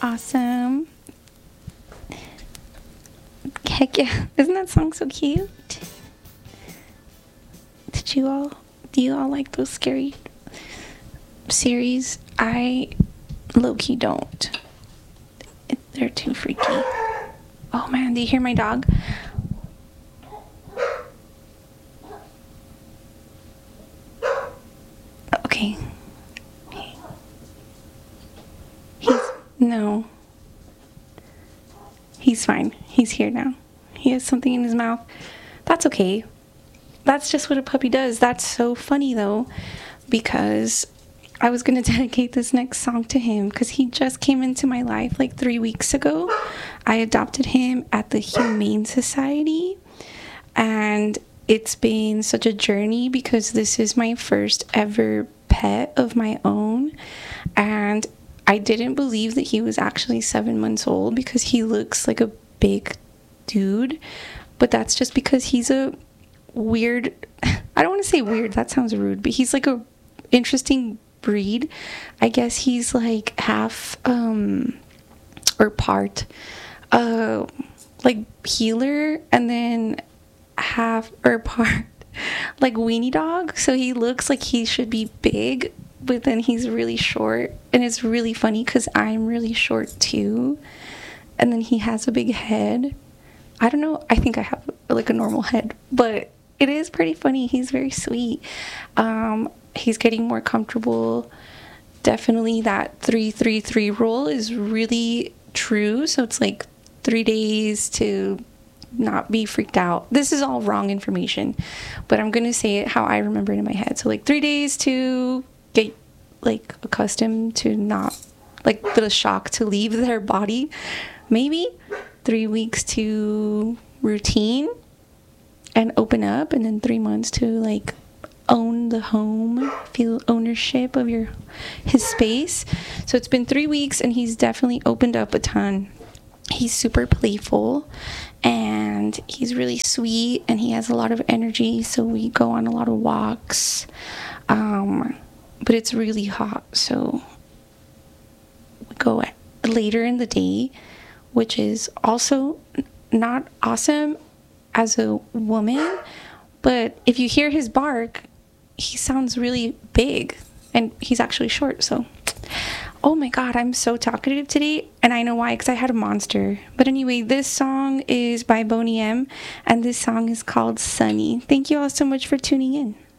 awesome. Heck yeah. Isn't that song so cute? Do you all like those scary series? I low-key don't. They're too freaky. Oh man, do you hear my dog? Okay. No. He's fine. He's here now. He has something in his mouth. That's okay. That's just what a puppy does. That's so funny though, because I was going to dedicate this next song to him because he just came into my life like 3 weeks ago. I adopted him at the Humane Society, and it's been such a journey because this is my first ever pet of my own, and I didn't believe that he was actually 7 months old because he looks like a big dude, but that's just because he's a weird, I don't want to say weird, that sounds rude, but he's like a interesting breed. I guess he's like half or part like healer, and then half or part like weenie dog. So he looks like he should be big, but then he's really short, and it's really funny because I'm really short too, and then he has a big head. I don't know, I think I have like a normal head, but it is pretty funny. He's very sweet. He's getting more comfortable. Definitely that 3-3-3 rule is really true. So it's like 3 days to not be freaked out. This is all wrong information, but I'm going to say it how I remember it in my head. So like 3 days to get like accustomed to not like the shock to leave their body. Maybe 3 weeks to routine and open up, and then 3 months to like own the home, feel ownership of his space. So it's been 3 weeks, and he's definitely opened up a ton. He's super playful, and he's really sweet, and he has a lot of energy, so we go on a lot of walks. But it's really hot, so we go later in the day, which is also not awesome as a woman, but if you hear his bark, he sounds really big, and he's actually short. So oh my god, I'm so talkative today, and I know why, because I had a monster. But anyway, this song is by Boney M, and this song is called Sunny. Thank you all so much for tuning in.